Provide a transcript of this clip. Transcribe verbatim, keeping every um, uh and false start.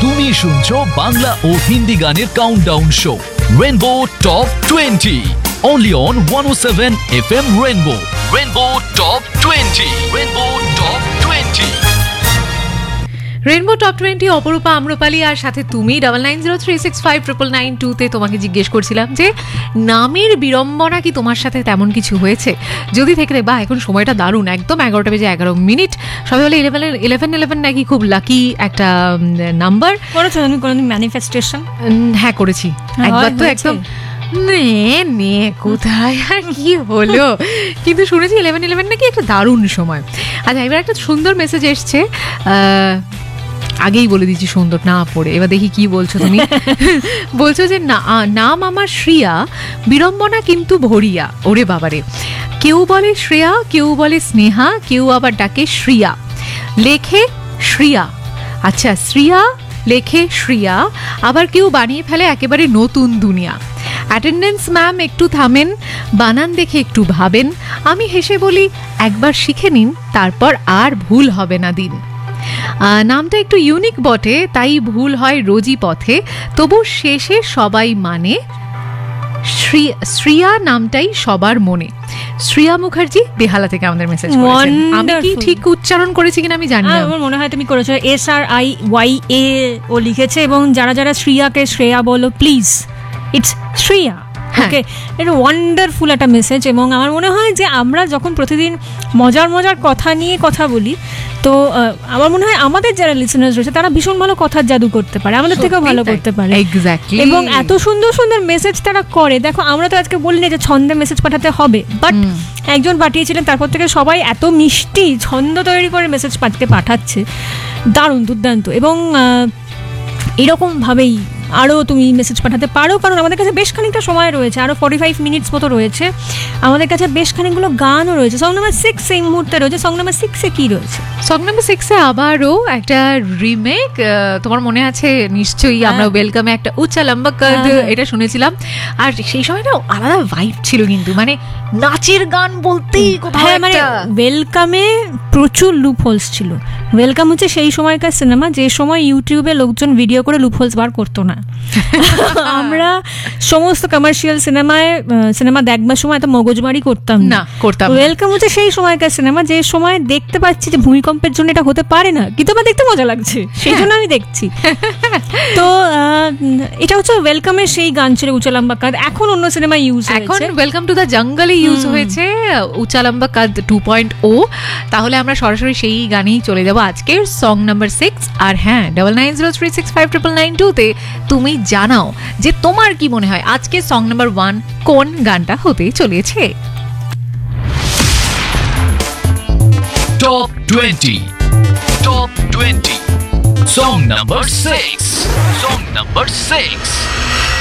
তুমি শুনছো বাংলা ও হিন্দি গানের countdown show rainbow top twenty only on one oh seven F M Rainbow. Rainbow Top twenty. Rainbow Top twenty. Rainbow top twenty অপরূপা আম্রপালি আর সাথে তুমি double nine zero three six five triple nine টুতে তোমাকে জিজ্ঞেস করছিলাম যে নামের বিড়ম্বনা কি তোমার সাথে তেমন কিছু হয়েছে, যদি থেকে বা এখন সময়টা দারুণ, একদম এগারোটা বেজে এগারো মিনিট সবাই বলে ইলেভেন ইলেভেন ইলেভেন নাকি খুব লাকি একটা নাম্বার। করেছো তুমি কোনোদিন ম্যানিফেস্টেশন? হ্যাঁ করেছি একবার, তো একদম নে নে কোথায় আর কি হলো, কিন্তু শুনেছি ইলেভেন ইলেভেন নাকি একটা দারুণ সময়। আচ্ছা এবার একটা সুন্দর মেসেজ এসছে, আগেই বলে দিচ্ছি সুন্দর না পড়ে, এবার দেখি কি বলছো তুমি। বলছো যে নাম আমার শ্রিয়া, বিড়ম্বনা কিন্তু ভরিয়া। ওরে বাবারে, কেউ বলে শ্রেয়া, কেউ বলে স্নেহা, কেউ আবার ডাকে শ্রিয়া, লেখে শ্রিয়া। আচ্ছা শ্রিয়া লেখে শ্রিয়া, আবার কেউ বানিয়ে ফেলে একেবারে নতুন দুনিয়া। অ্যাটেন্ডেন্স ম্যাম একটু থামেন, বানান দেখে একটু ভাবেন, আমি হেসে বলি একবার শিখে নিন, তারপর আর ভুল হবে না দিন। নামটা একটু ইউনিক বটে, তাই ভুল হয় রোজই পথে, তবু শেষে সবাই মানে শ্রিয়া নামটাই সবার মনে। শ্রিয়া মুখার্জি বেহালা থেকে আমাদের মেসেজ করেছেন। আমি কি ঠিক উচ্চারণ করেছি কিনা আমি জানি না, আমার মনে হয় তুমি করেছো। S R I Y A ও লিখেছে, এবং যারা যারা শ্রিয়াকে শ্রেয়া বলো প্লিজ, ইটস শ্রিয়া। ওকে, এটা ওয়ান্ডারফুল একটা মেসেজ। এবং আমার মনে হয় যে আমরা যখন প্রতিদিন মজার মজার কথা নিয়ে কথা বলি, তো আমার মনে হয় আমাদের যারা লিসেনার্স রয়েছে তারা ভীষণ ভালো কথার জাদু করতে পারে, আমাদের থেকেও ভালো করতে পারে। এক্স্যাক্টলি। এবং এত সুন্দর সুন্দর মেসেজ তারা করে। দেখো আমরা তো আজকে বলি না যে ছন্দে মেসেজ পাঠাতে হবে, বাট একজন পাঠিয়েছিলেন, তারপর থেকে সবাই এত মিষ্টি ছন্দ তৈরি করে মেসেজ পাঠাতে পাঠাচ্ছে, দারুণ দুর্দান্ত। এবং এরকমভাবেই আরও তুমি মেসেজ পাঠাতে পারো, কারণ আমাদের কাছে বেশ খানিকটা সময় রয়েছে, আরও ফর্টি ফাইভ মিনিটস মতো রয়েছে। আমাদের কাছে বেশ খানিকগুলো গানও রয়েছে। সং নাম্বার সিক্স এই মুহূর্তে রয়েছে। সং নাম্বার সিক্সে কী রয়েছে? সং নাম্বার সিক্সে আবারও একটা রিমেক, তোমার মনে আছে নিশ্চয়ই, আমরা ওয়েলকামে একটা উচ্চা লম্বা কাদ এটা শুনেছিলাম, আর সেই সময়টা আলাদা ভাইব ছিল, কিন্তু মানে নাচের গান বলতেই কোথাও মানে ওয়েলকামে প্রচুর লুপ হোলস ছিল। ওয়েলকাম হচ্ছে সেই সময়কার সিনেমা যে সময় ইউটিউবে লোকজন ভিডিও করে লুপ হোলস বার করতো না। আমরা সমস্ত কমার্শিয়াল সিনেমায় সিনেমা দেখবার সময় এত মগজমারি করতাম না করতাম। ওয়েলকাম হচ্ছে সেই সময়কার সিনেমা যে সময় দেখতে পাচ্ছি যে ভূমিকম্পের জন্য এটা হতে পারে না, কিন্তু আমার দেখতে মজা লাগছে, সেই জন্য আমি দেখছি। তো এটা হচ্ছে ওয়েলকামের সেই গান ছিল উঁচা লম্বা কাঁধ। এখন অন্য সিনেমা ইউজ হয়েছে, এখন ওয়েলকাম টু দ্য জঙ্গলে ইউজ হয়েছে উঁচা লম্বা কাঁধ টু পয়েন্ট ও। তাহলে আমরা সরাসরি সেই গানেই চলে যাবো আজকের সং নাম্বার সিক্স। আর হ্যাঁ, double nine zero three six five triple nine টুতে তুমি জানাও যে তোমার কি মনে হয় আজকে সং নাম্বার ওয়ান কোন গানটা হতে চলেছে। Top twenty top twenty song number six song number six